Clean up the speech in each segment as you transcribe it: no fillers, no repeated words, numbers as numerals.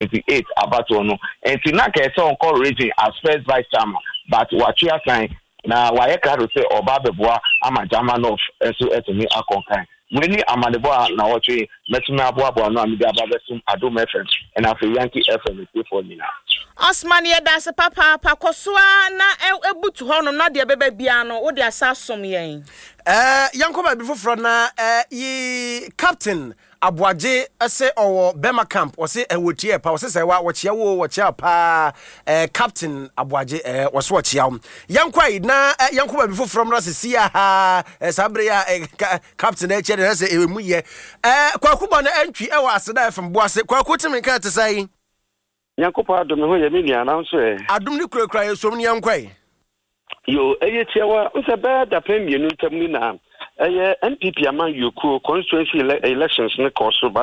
2028 abato no enti na ka ese on call rating as first vice chairman but wachi assign na waye karo say oba beboa ama German of eso etimi akonkan weni amadebo na wachi metumi aboabo no amidi ababesum Adom FM and afi Yankee FM for me now Osman ye dance papa pakosua na ebutu hono na de bebe bia no wo de asasom yen yanko ba before na yi captain Abuaje ase owo Bema camp ose ewotie pa ose se wa wochia wo wochia pa captain Abuaje wose wochia yanko ai na yanko ba before from na se ha sabre ya captain e chere na se emu ye kwakuba na antwi e wa aseda FM boase kwakutimi ka te sai yanko pa Adom ho ye me nia na so Adom ni kurakura ye som ni yanko ai yo eye chewa o se be da premier nu tam ni na NPP among Yoko constituency elections in the course, but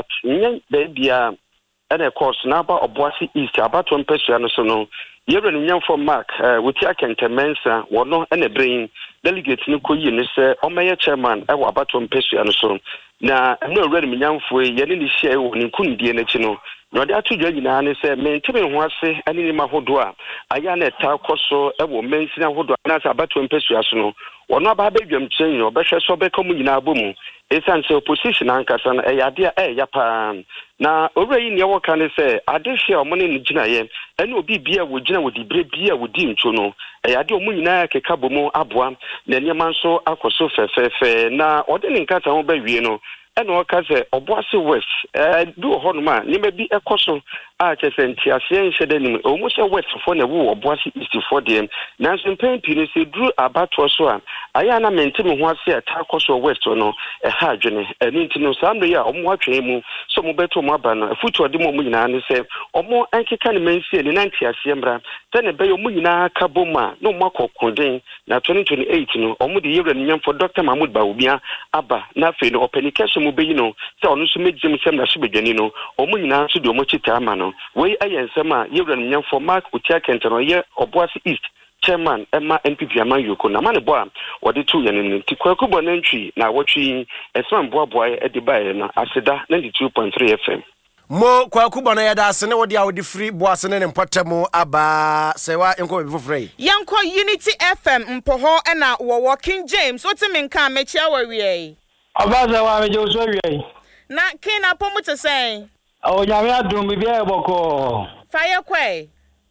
bia and of course now about Obuasi East about 1 person so no you're running for Mark with Yakenta Mensa or no and a brain delegate Nuko Yin or Mayor Chairman about 1 person so now no ready young for Yanni share when couldn't be no no there to judge na say maintain what say any mahodwa ayana ta koso e wo mention hodwa na say about 1 person no ono ba bedwam chen yo behwe so be komu nyina abomu esan say opposition ankasa na eyade ya pa na owei ne wo kan say ade hwe omone ne gina ye ene obi bia wo gina wo dibre bia wo di ncho no eyade omu nyina keka bomu aboa na niam nso akoso fefefe na ode ne nkata ho ba wie no ene o ka say Obuasi West do honoma ni ma bi ekoso a chesenti ase nhede nim o mu say West for na wo Obuasi East for dem na so mpempi no say dru abato so a aya na mentimi ho ase ta koso West no ha adwene eni ntino samre ya omo atwe mu so mo beto mo aba na futu ode mo nyina ne say omo ankeka ne mansie ne nanti ase mbra te ne be yo mo nyina ka boma no mo akokuden na 2028 no omo de yewra nyam for Dr. Mahmoud Bawumia aba na fe no openikese mo be yi no se onu so megim sem na so bedwani no omo nyina so de omo chita ama no we ayensem a yewra nyam for Mark Utiakenta no ye Obuasi East Chairman Emma NPP among Yoko na mane boa wode tu yene nti kwakubo na ntwi na wotwi esman boa e de bae na aseda 92.3 FM mo kwakubo na yada asene wode awde free boase ne mpotamo aba sewa enko befofrey yanko Unity FM mpoho na wo King James otimi nka mechia wa wie abaza wa mejo so wie na kina pomu te say o nyame adum bibia eboko fire kwai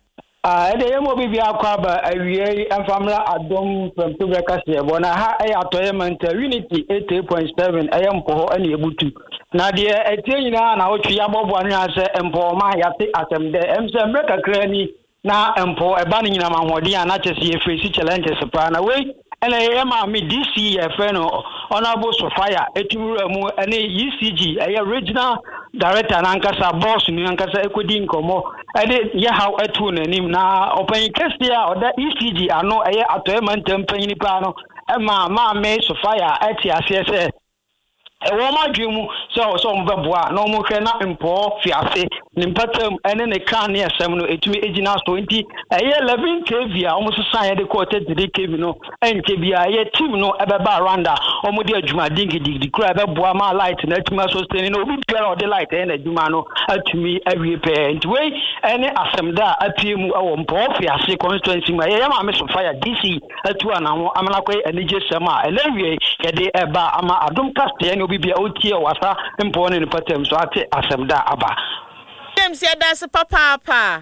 ede yemo bibia akwa ba awie amfamla Adom from Tubeka se bona ha atoye manta Unity 88.7 ayempo ene ebutu na de etie nyina na otwi abobo anu ase empo ma yate asemde emse mreka krani na empo eba ni nyina mahodi ana chese efresi challenges pa na we ene yema mi DC efeno honorable Sofia etumuru mu ene ECG regional director nankasa boss ni nankasa ekodi nkomo ade ye how etu nanim na open case ya oda ECG ano eye atoyman tempanyi pa no ma me Sofia eti asese ewo ma dwemu so mbeboa na omo hwe na mpo fiase ni mpatam ene ne kan ne asem no etumi ejina 20 eye 11 kV a omo sesan ye de ko 33 kV no enke bia ye team no ebeba rwanda omo de adwuma dingi kura ebeboa ma light na atuma sustain no obi bia o de light ene adwuma no atumi awie pe nti we ene asem da apiemu awo mpo fiase constituency ma ye ma me so fire DC atu anamo amana kwai enije sema elewie ye de eba ama Adom Caste bibia otie wasa mpone ne patem so ate asemda aba James ya dance papa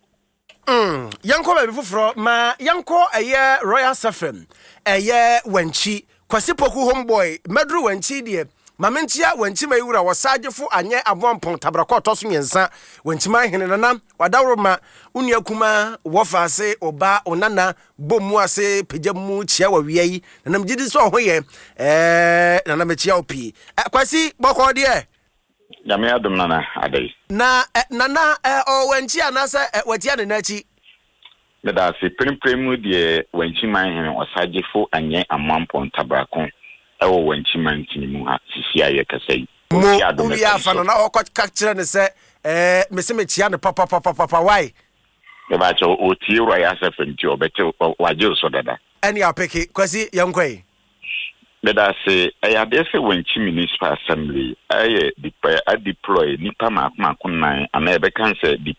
yanko ba bifufro ma yanko eye Royal Safem eye wanchi kwasipoku homeboy medru wanchi de mamentia wanchi mayura wasagefo anye abompon tabrakọ toso miensa wanchi ma hene nana wadawroma uniakuma wofase oba onana bomu ase pejamu chia wawiai nanam gidi so hoye nanam chia opi kwasi boko de Nyame adom nana adai na nana o wanchi anasa watia ne nachi meda se prempemu de wanchi ma hene wasagefo anye abompon tabrakọ ewo wanchi mantini mu asisi aye kasai mo ya fano na okakire ne se mese mechia ne papa why e ba cho otie Royal Safem ti obete waje so dada ani apeke kwasi yankoi meda se ayade se wanchi municipal assembly aye deploy nipa makunan ana ebe kan se